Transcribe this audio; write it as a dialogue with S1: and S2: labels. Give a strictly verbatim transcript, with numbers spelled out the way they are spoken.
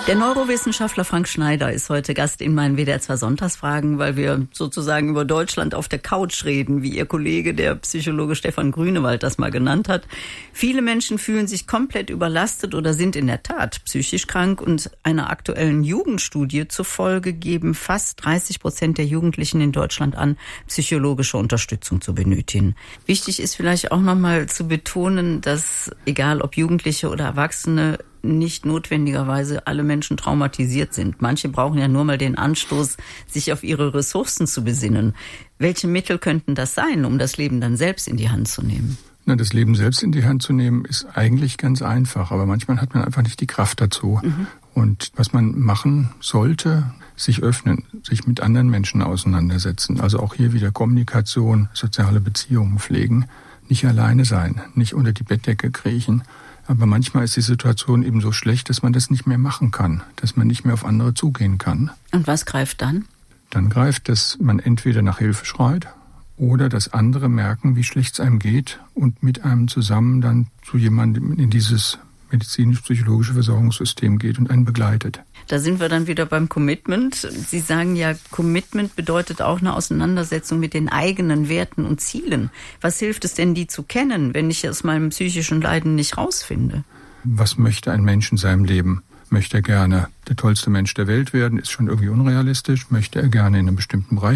S1: Der Neurowissenschaftler Frank Schneider ist heute Gast in meinen W D R zwei Sonntagsfragen, weil wir sozusagen über Deutschland auf der Couch reden, wie Ihr Kollege, der Psychologe Stefan Grünewald, das mal genannt hat. Viele Menschen fühlen sich komplett überlastet oder sind in der Tat psychisch krank, und einer aktuellen Jugendstudie zufolge geben fast dreißig Prozent der Jugendlichen in Deutschland an, psychologische Unterstützung zu benötigen. Wichtig ist vielleicht auch nochmal zu betonen, dass egal ob Jugendliche oder Erwachsene, nicht notwendigerweise alle Menschen traumatisiert sind. Manche brauchen ja nur mal den Anstoß, sich auf ihre Ressourcen zu besinnen. Welche Mittel könnten das sein, um das Leben dann selbst in die Hand zu nehmen?
S2: Na, das Leben selbst in die Hand zu nehmen, ist eigentlich ganz einfach. Aber manchmal hat man einfach nicht die Kraft dazu. Mhm. Und was man machen sollte, sich öffnen, sich mit anderen Menschen auseinandersetzen. Also auch hier wieder Kommunikation, soziale Beziehungen pflegen. Nicht alleine sein, nicht unter die Bettdecke kriechen. Aber manchmal ist die Situation eben so schlecht, dass man das nicht mehr machen kann, dass man nicht mehr auf andere zugehen kann.
S1: Und was greift dann?
S2: Dann greift, dass man entweder nach Hilfe schreit oder dass andere merken, wie schlecht es einem geht und mit einem zusammen dann zu jemandem in dieses medizinisch-psychologische Versorgungssystem geht und einen begleitet.
S1: Da sind wir dann wieder beim Commitment. Sie sagen ja, Commitment bedeutet auch eine Auseinandersetzung mit den eigenen Werten und Zielen. Was hilft es denn, die zu kennen, wenn ich aus meinem psychischen Leiden nicht rausfinde?
S2: Was möchte ein Mensch in seinem Leben? Möchte er gerne der tollste Mensch der Welt werden? Ist schon irgendwie unrealistisch. Möchte er gerne in einem bestimmten Bereich